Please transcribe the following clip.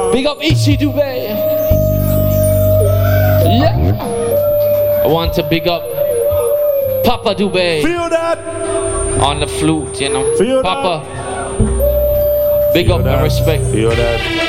Big up Ishi Dubai. Yeah. I want to big up Papa Dubai. Feel that? On the flute, you know. Feel Papa. that? Big up and respect. Feel that?